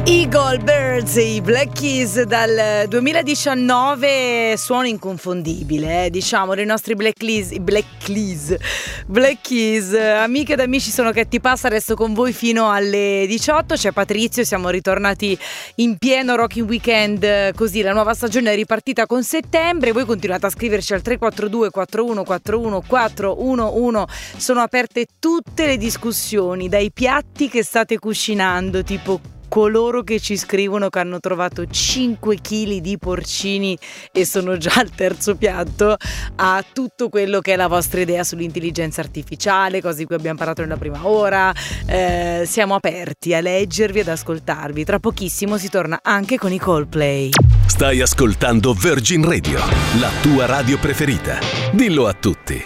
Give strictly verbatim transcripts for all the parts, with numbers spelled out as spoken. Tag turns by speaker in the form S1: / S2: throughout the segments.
S1: Eagle Birds, i Black Keys dal duemiladiciannove, suono inconfondibile, eh, diciamo, dei nostri Black Keys, i Black Keys, Black Keys. Amiche ed amici, sono Che ti passa, resto con voi fino alle diciotto. C'è Patrizio, siamo ritornati in pieno Rocking Weekend, così la nuova stagione è ripartita con settembre. Voi continuate a scriverci al tre quattro due quattro uno quattro uno quattro uno uno. Sono aperte tutte le discussioni, dai piatti che state cucinando, tipo coloro che ci scrivono che hanno trovato cinque chili di porcini e sono già al terzo piatto, a tutto quello che è la vostra idea sull'intelligenza artificiale, cose di cui abbiamo parlato nella prima ora. Eh, siamo aperti a leggervi, ad ascoltarvi. Tra pochissimo si torna anche con i Coldplay.
S2: Stai ascoltando Virgin Radio, la tua radio preferita. Dillo a tutti.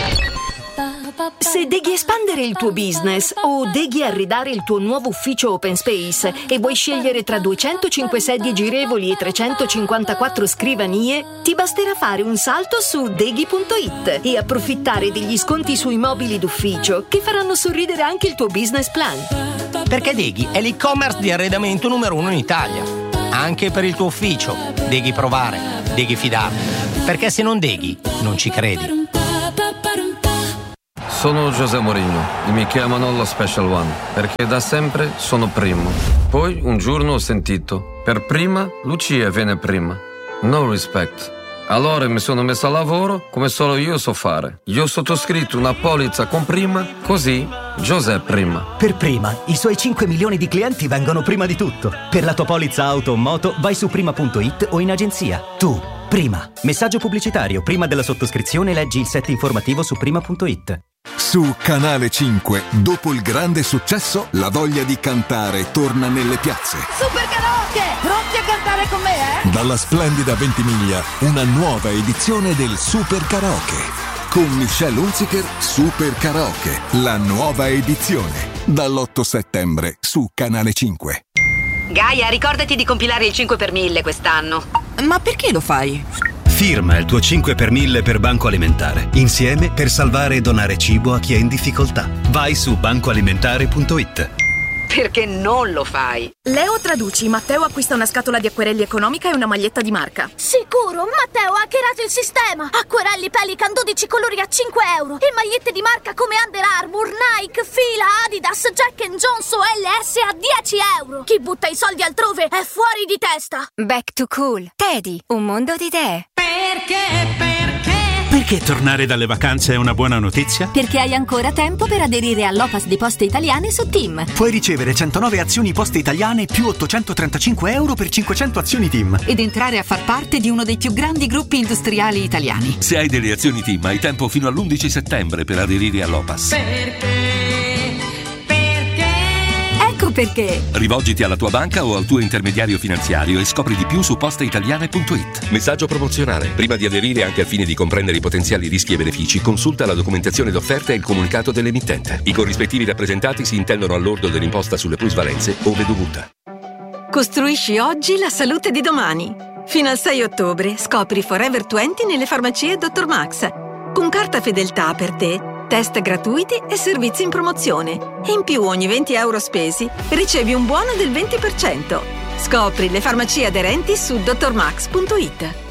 S3: Se devi espandere il tuo business o devi arredare il tuo nuovo ufficio open space e vuoi scegliere tra duecentocinque sedie girevoli e trecentocinquantaquattro scrivanie, ti basterà fare un salto su deghi punto it e approfittare degli sconti sui mobili d'ufficio che faranno sorridere anche il tuo business plan.
S4: Perché Deghi è l'e-commerce di arredamento numero uno in Italia. Anche per il tuo ufficio. Deghi provare, Deghi fidarti. Perché se non Deghi, non ci credi.
S5: Sono José Mourinho e mi chiamano lo Special One perché da sempre sono primo. Poi un giorno ho sentito: per prima Lucia viene prima. No respect. Allora mi sono messo a lavoro come solo io so fare. Io ho sottoscritto una polizza con prima, così José prima.
S6: Per prima, i suoi cinque milioni di clienti vengono prima di tutto. Per la tua polizza auto o moto vai su prima punto it o in agenzia. Tu, prima. Messaggio pubblicitario: prima della sottoscrizione leggi il set informativo su prima punto it.
S7: Su Canale cinque, dopo il grande successo, la voglia di cantare torna nelle piazze.
S8: Super Karaoke! Pronti a cantare con me, eh?
S7: Dalla splendida Ventimiglia, una nuova edizione del Super Karaoke. Con Michelle Hunziker, Super Karaoke, la nuova edizione. Dall'otto settembre su Canale cinque.
S9: Gaia, ricordati di compilare il cinque per mille quest'anno.
S8: Ma perché lo fai?
S10: Firma il tuo cinque per mille per Banco Alimentare. Insieme per salvare e donare cibo a chi è in difficoltà. Vai su banco alimentare punto it.
S9: Perché non lo fai?
S11: Leo traduci, Matteo acquista una scatola di acquerelli economica e una maglietta di marca.
S12: Sicuro, Matteo ha hackerato il sistema. Acquerelli Pelican dodici colori a cinque euro e magliette di marca come Under Armour, Nike, Fila, Adidas, Jack and Jones o L S a dieci euro. Chi butta i soldi altrove è fuori di testa.
S13: Back to cool. Teddy, un mondo di idee.
S14: Perché, perché? Perché tornare dalle vacanze è una buona notizia?
S15: Perché hai ancora tempo per aderire all'O P A S di Poste Italiane su Team.
S6: Puoi ricevere centonove azioni Poste Italiane più ottocentotrentacinque euro per cinquecento azioni Team.
S16: Ed entrare a far parte di uno dei più grandi gruppi industriali italiani.
S2: Se hai delle azioni Team hai tempo fino all'undici settembre per aderire all'O P A S.
S14: Perché?
S15: Ecco perché.
S2: Rivolgiti alla tua banca o al tuo intermediario finanziario e scopri di più su posteitaliane punto it. Messaggio promozionale. Prima di aderire, anche al fine di comprendere i potenziali rischi e benefici, consulta la documentazione d'offerta e il comunicato dell'emittente. I corrispettivi rappresentati si intendono al lordo dell'imposta sulle plusvalenze ove dovuta.
S3: Costruisci oggi la salute di domani. Fino al sei ottobre scopri Forever venti nelle farmacie dottor Max. Con carta fedeltà per te, test gratuiti e servizi in promozione. E in più ogni venti euro spesi ricevi un buono del venti per cento. Scopri le farmacie aderenti su dottor max punto it.